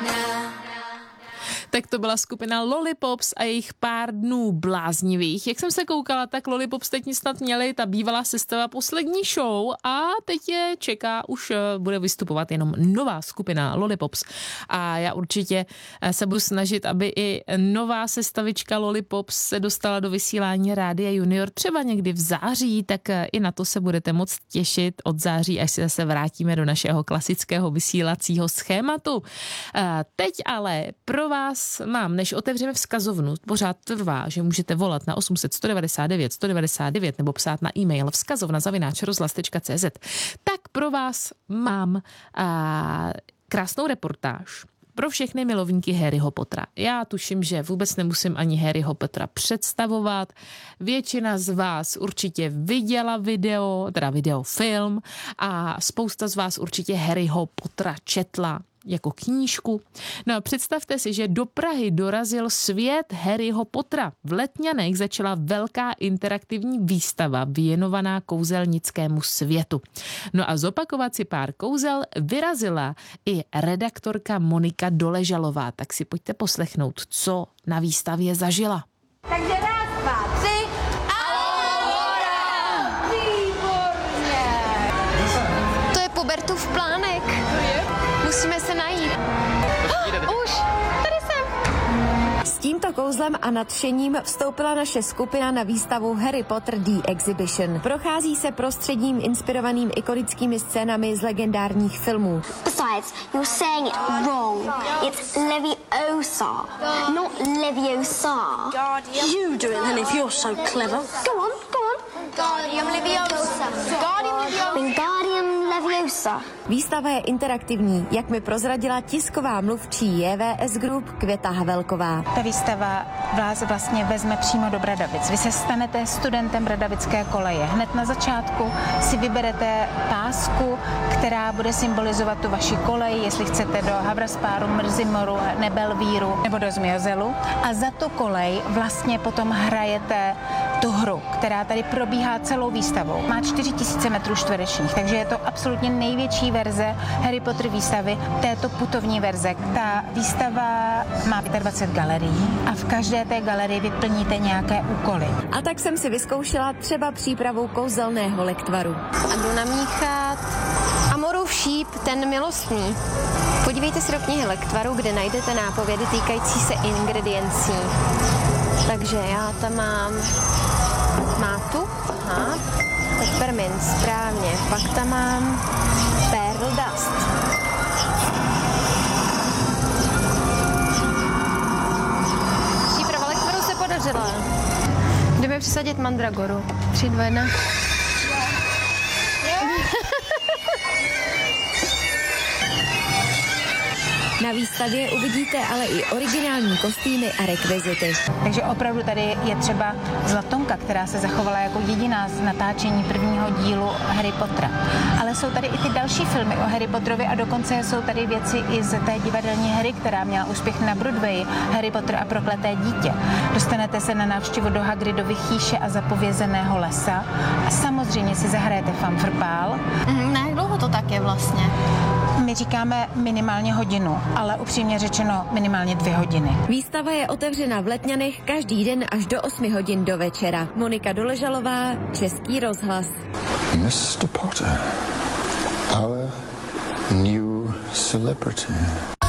Tak to byla skupina Lollipops a jejich Pár dnů bláznivých. Jak jsem se koukala, tak Lollipops teď snad měli ta bývalá sestava poslední show a teď je čeká, už bude vystupovat jenom nová skupina Lollipops. A já určitě se budu snažit, aby i nová sestavička Lollipops se dostala do vysílání Rádia Junior třeba někdy v září, tak i na to se budete moc těšit od září, až se zase vrátíme do našeho klasického vysílacího schématu. Teď ale pro vás mám, než otevřeme vzkazovnu, pořád trvá, že můžete volat na 800 199 199 nebo psát na e-mail vzkazovna@rozhlas.cz. Tak pro vás mám krásnou reportáž pro všechny milovníky Harryho Pottera. Já tuším, že vůbec nemusím ani Harryho Pottera představovat. Většina z vás určitě viděla videofilm a spousta z vás určitě Harryho Pottera četla jako knížku. No a představte si, že do Prahy dorazil svět Harryho Pottera. V Letňanech začala velká interaktivní výstava věnovaná kouzelnickému světu. No a zopakovat si pár kouzel vyrazila i redaktorka Monika Doležalová. Tak si pojďte poslechnout, co na výstavě zažila. Takže 1, 2, 3 Aurora! Výborně! To je Pubertův plánek. Musíme se najít. Už, tady jsem. S tímto kouzlem a nadšením vstoupila naše skupina na výstavu Harry Potter The Exhibition. Prochází se prostředím inspirovaným ikonickými scénami z legendárních filmů. Besides, you're saying it wrong. It's Leviosa, not Leviosa. You do it then if you're so clever. Go on, go on. Wingardium Leviosa. Wingardium Leviosa. Výstava je interaktivní, jak mi prozradila tisková mluvčí JVS Group Květa Havelková. Ta výstava vás vlastně vezme přímo do Bradavic. Vy se stanete studentem Bradavické koleje. Hned na začátku si vyberete pásku, která bude symbolizovat tu vaši kolej, jestli chcete do Havraspáru, Mrzimoru, Nebelvíru nebo do Zmijozelu. A za tu kolej vlastně potom hrajete tu hru, která tady probíhá celou výstavou. Má 4000 metrů čtverečních, takže je to absolutně největší verze Harry Potter výstavy, této putovní verze. Ta výstava má 25 galerií a v každé té galerii vyplníte nějaké úkoly. A tak jsem si vyzkoušela třeba přípravu kouzelného lektvaru. A jdu namíchat Amorův šíp, ten milostný. Podívejte se do knihy lektvaru, kde najdete nápovědy týkající se ingrediencí. Takže já tam mám mátu, aha, peppermint, správně, pak tam mám pearl dust. Příprava lektvaru se podařila. Jdeme přisadit mandragoru. 3, 2, 1. Na výstavě uvidíte ale i originální kostýmy a rekvizity. Takže opravdu tady je třeba Zlatonka, která se zachovala jako jediná z natáčení prvního dílu Harry Pottera. Ale jsou tady i ty další filmy o Harry Potterovi a dokonce jsou tady věci i z té divadelní hry, která měla úspěch na Broadwayi, Harry Potter a prokleté dítě. Dostanete se na návštěvu do Hagridovy chýše a zapovězeného lesa a samozřejmě si zahrajete fanfrpál. Na jak dlouho to tak je vlastně? My říkáme minimálně hodinu, ale upřímně řečeno minimálně 2 hodiny. Výstava je otevřena v Letňanech každý den až do 8 hodin do večera. Monika Doležalová, Český rozhlas. Mr. Potter, our new celebrity.